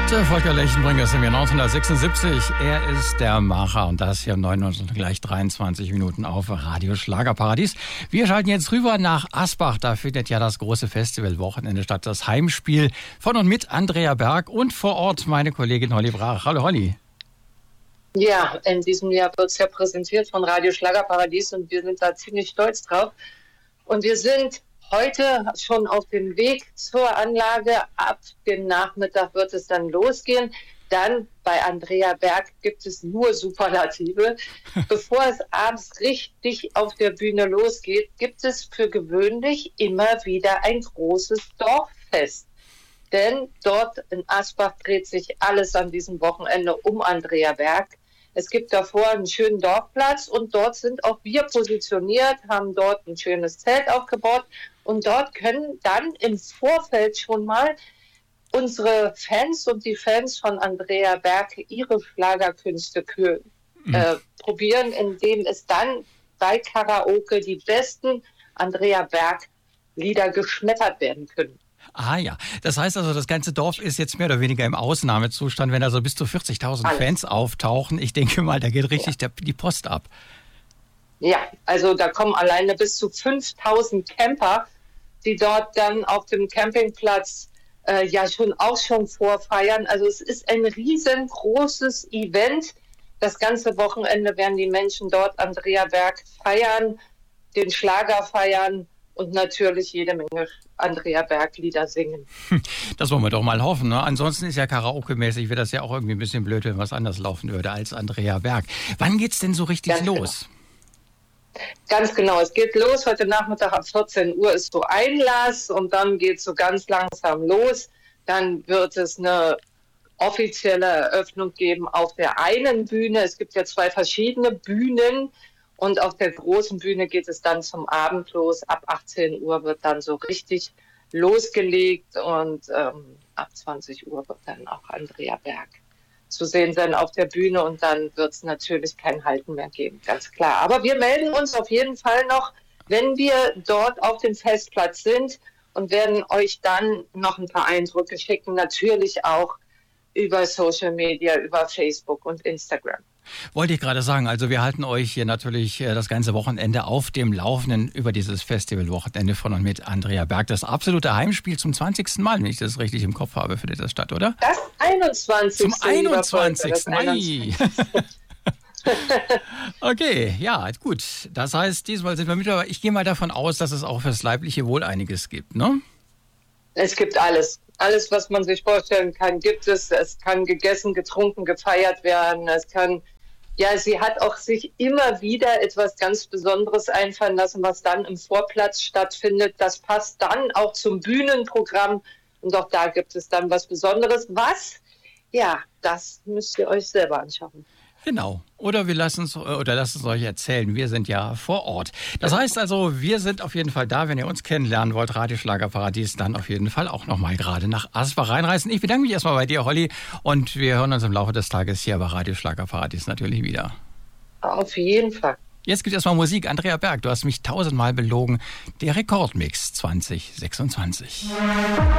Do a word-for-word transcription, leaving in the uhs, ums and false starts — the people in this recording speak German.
Der Volker Lechenbringer ist im Jahr neunzehnhundertsechsundsiebzig. Er ist der Macher und das hier um neun Uhr und gleich dreiundzwanzig Minuten auf Radio Schlagerparadies. Wir schalten jetzt rüber nach Asbach. Da findet ja das große Festivalwochenende statt. Das Heimspiel von und mit Andrea Berg und vor Ort meine Kollegin Holly Brach. Hallo Holly. Ja, in diesem Jahr wird es ja präsentiert von Radio Schlagerparadies und wir sind da ziemlich stolz drauf. Und wir sind heute schon auf dem Weg zur Anlage. Ab dem Nachmittag wird es dann losgehen. Dann bei Andrea Berg gibt es nur Superlative. Bevor es abends richtig auf der Bühne losgeht, gibt es für gewöhnlich immer wieder ein großes Dorffest. Denn dort in Asbach dreht sich alles an diesem Wochenende um Andrea Berg. Es gibt davor einen schönen Dorfplatz und dort sind auch wir positioniert, haben dort ein schönes Zelt aufgebaut und dort können dann im Vorfeld schon mal unsere Fans und die Fans von Andrea Berg ihre Schlagerkünste kö- mhm. äh, probieren, indem es dann bei Karaoke die besten Andrea Berg Lieder geschmettert werden können. Ah ja, das heißt also, das ganze Dorf ist jetzt mehr oder weniger im Ausnahmezustand, wenn also bis zu vierzigtausend Alles. Fans auftauchen. Ich denke mal, da geht richtig ja. der, die Post ab. Ja, also da kommen alleine bis zu fünftausend Camper, die dort dann auf dem Campingplatz äh, ja schon auch schon vorfeiern. Also es ist ein riesengroßes Event. Das ganze Wochenende werden die Menschen dort Andrea Berg feiern, den Schlager feiern und natürlich jede Menge Andrea Berg Lieder singen. Das wollen wir doch mal hoffen. Ne? Ansonsten ist ja Karaoke-mäßig, wäre das ja auch irgendwie ein bisschen blöd, wenn was anders laufen würde als Andrea Berg. Wann geht's denn so richtig Ganz los? Genau. Ganz genau, es geht los. Heute Nachmittag ab vierzehn Uhr ist so Einlass und dann geht es so ganz langsam los. Dann wird es eine offizielle Eröffnung geben auf der einen Bühne. Es gibt ja zwei verschiedene Bühnen. Und auf der großen Bühne geht es dann zum Abend los. Ab achtzehn Uhr wird dann so richtig losgelegt und ähm, ab zwanzig Uhr wird dann auch Andrea Berg zu sehen sein auf der Bühne und dann wird es natürlich kein Halten mehr geben, ganz klar. Aber wir melden uns auf jeden Fall noch, wenn wir dort auf dem Festplatz sind und werden euch dann noch ein paar Eindrücke schicken, natürlich auch über Social Media, über Facebook und Instagram. Wollte ich gerade sagen, also wir halten euch hier natürlich das ganze Wochenende auf dem Laufenden über dieses Festivalwochenende von und mit Andrea Berg. Das absolute Heimspiel zum zwanzigsten Mal, wenn ich das richtig im Kopf habe, findet das statt, oder? Das einundzwanzigste Zum einundzwanzigsten Mai. Okay, ja, gut. Das heißt, diesmal sind wir mit, aber ich gehe mal davon aus, dass es auch fürs leibliche Wohl einiges gibt, ne? Es gibt alles. Alles, was man sich vorstellen kann, gibt es. Es kann gegessen, getrunken, gefeiert werden. Es kann, ja, sie hat auch sich immer wieder etwas ganz Besonderes einfallen lassen, was dann im Vorplatz stattfindet. Das passt dann auch zum Bühnenprogramm. Und auch da gibt es dann was Besonderes. Was? Ja, das müsst ihr euch selber anschauen. Genau. Oder wir lassen es oder lasst es euch erzählen. Wir sind ja vor Ort. Das heißt also, wir sind auf jeden Fall da. Wenn ihr uns kennenlernen wollt, Radio Schlagerparadies, dann auf jeden Fall auch nochmal gerade nach Asbach reinreißen. Ich bedanke mich erstmal bei dir, Holly. Und wir hören uns im Laufe des Tages hier bei Radio Schlagerparadies natürlich wieder. Auf jeden Fall. Jetzt gibt es erstmal Musik. Andrea Berg, du hast mich tausendmal belogen. Der Rekordmix zwanzig sechsundzwanzig.